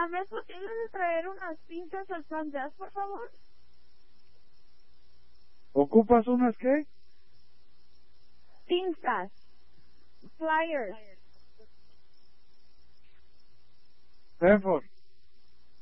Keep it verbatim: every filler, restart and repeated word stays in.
¿me es posible de traer unas pinzas al San Jazz, por favor? ¿Ocupas unas qué? Pinzas. Flyers. Stanford.